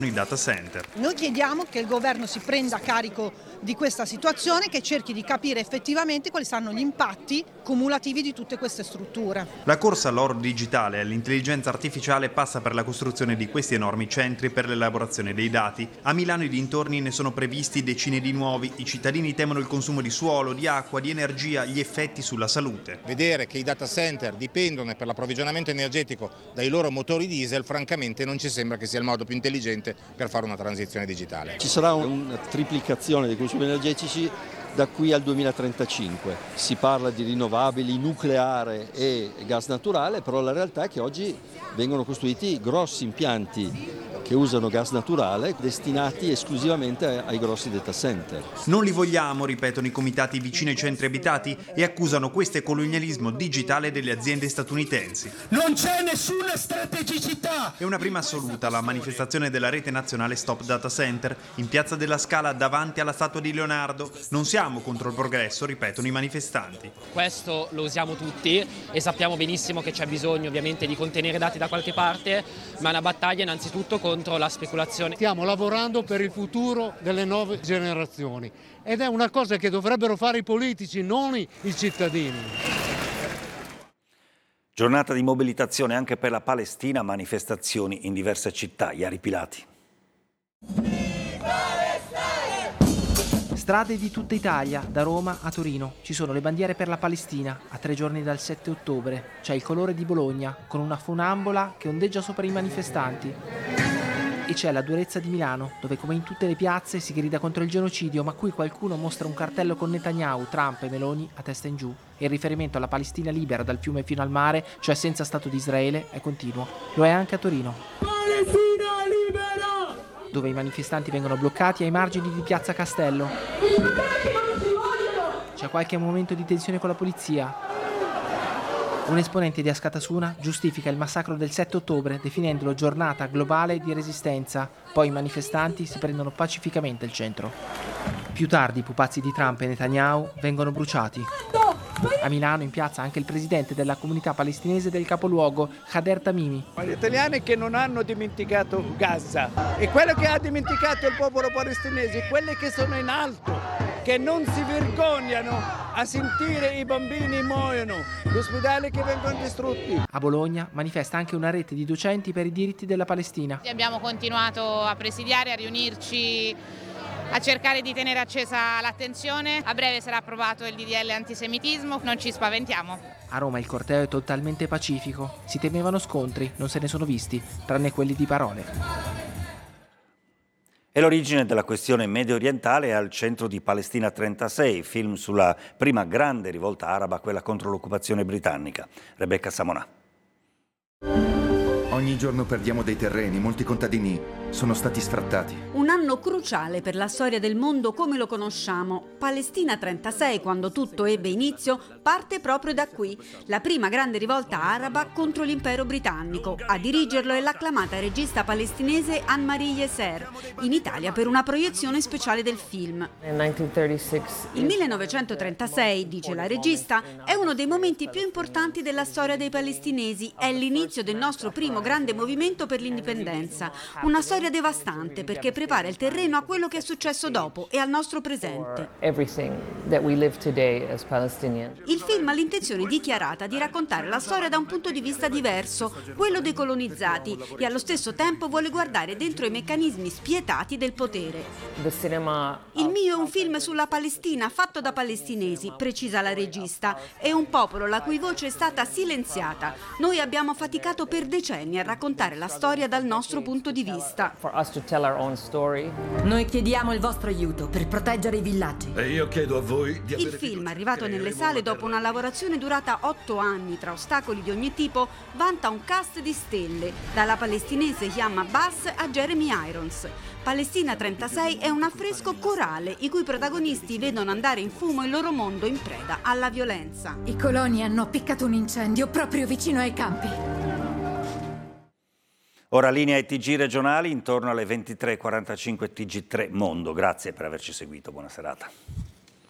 i data center. Noi chiediamo che il governo si prenda a carico di questa situazione, che cerchi di capire effettivamente quali saranno gli impatti cumulativi di tutte queste strutture. La corsa all'oro digitale e all'intelligenza artificiale passa per la costruzione di questi enormi centri per l'elaborazione dei dati. A Milano e dintorni ne sono previsti decine di nuovi. I cittadini temono il consumo di suolo, di acqua, di energia, gli effetti sulla salute. Vedere che i data center dipendono per l'approvvigionamento energetico dai loro motori diesel, francamente non ci sembra che sia il modo più intelligente per fare una transizione digitale. Ci sarà una triplicazione dei consumi energetici da qui al 2035. Si parla di rinnovabili, nucleare e gas naturale, però la realtà è che oggi vengono costruiti grossi impianti che usano gas naturale destinati esclusivamente ai grossi data center. Non li vogliamo, ripetono i comitati vicino ai centri abitati e accusano questo colonialismo digitale delle aziende statunitensi. Non c'è nessuna strategicità! È una prima assoluta la manifestazione della rete nazionale Stop Data Center in Piazza della Scala davanti alla statua di Leonardo. Non siamo contro il progresso, ripetono i manifestanti. Questo lo usiamo tutti e sappiamo benissimo che c'è bisogno ovviamente di contenere dati da qualche parte, ma è una battaglia innanzitutto contro la speculazione. Stiamo lavorando per il futuro delle nuove generazioni ed è una cosa che dovrebbero fare i politici, non i cittadini. Giornata di mobilitazione anche per la Palestina, manifestazioni in diverse città. Iari Pilati. Strade di tutta Italia, da Roma a Torino. Ci sono le bandiere per la Palestina. A 3 giorni dal 7 ottobre c'è il colore di Bologna, con una funambola che ondeggia sopra i manifestanti. E c'è la durezza di Milano, dove come in tutte le piazze si grida contro il genocidio, ma qui qualcuno mostra un cartello con Netanyahu, Trump e Meloni a testa in giù. E il riferimento alla Palestina libera dal fiume fino al mare, cioè senza Stato di Israele, è continuo. Lo è anche a Torino, Palestina libera! dove i manifestanti vengono bloccati ai margini di Piazza Castello. C'è qualche momento di tensione con la polizia. Un esponente di Askatasuna giustifica il massacro del 7 ottobre definendolo giornata globale di resistenza. Poi i manifestanti si prendono pacificamente il centro. Più tardi i pupazzi di Trump e Netanyahu vengono bruciati. A Milano, in piazza, anche il presidente della comunità palestinese del capoluogo, Khader Tamimi. Gli italiani che non hanno dimenticato Gaza e quello che ha dimenticato il popolo palestinese, quelli che sono in alto, che non si vergognano a sentire i bambini muoiono, gli ospedali che vengono distrutti. A Bologna manifesta anche una rete di docenti per i diritti della Palestina. Abbiamo continuato a presidiare, a riunirci, a cercare di tenere accesa l'attenzione. A breve sarà approvato il DDL antisemitismo, non ci spaventiamo. A Roma il corteo è totalmente pacifico. Si temevano scontri, non se ne sono visti, tranne quelli di parole. E l'origine della questione medio orientale è al centro di Palestina 36, film sulla prima grande rivolta araba, quella contro l'occupazione britannica. Rebecca Samonà. Ogni giorno perdiamo dei terreni, molti contadini sono stati sfrattati. Un anno cruciale per la storia del mondo come lo conosciamo. Palestina 36, quando tutto ebbe inizio, parte proprio da qui. La prima grande rivolta araba contro l'impero britannico. A dirigerlo è l'acclamata regista palestinese Anne-Marie Yesser, in Italia per una proiezione speciale del film. Il 1936, dice la regista, è uno dei momenti più importanti della storia dei palestinesi. È l'inizio del nostro primo grande movimento per l'indipendenza. Una storia devastante perché prepara il terreno a quello che è successo dopo e al nostro presente. Il film ha l'intenzione dichiarata di raccontare la storia da un punto di vista diverso, quello dei colonizzati, e allo stesso tempo vuole guardare dentro i meccanismi spietati del potere. Il mio è un film sulla Palestina fatto da palestinesi, precisa la regista. È un popolo la cui voce è stata silenziata. Noi abbiamo faticato per decenni a raccontare la storia dal nostro punto di vista. Noi chiediamo il vostro aiuto per proteggere i villaggi. E io chiedo a voi di avere Il film, arrivato nelle sale dopo una lavorazione durata 8 anni tra ostacoli di ogni tipo, vanta un cast di stelle, dalla palestinese Yam Abbas a Jeremy Irons. Palestina 36 è un affresco corale i cui protagonisti vedono andare in fumo il loro mondo in preda alla violenza. I coloni hanno appiccato un incendio proprio vicino ai campi. Ora linea ai TG regionali intorno alle 23:45 TG3 Mondo. Grazie per averci seguito, buona serata.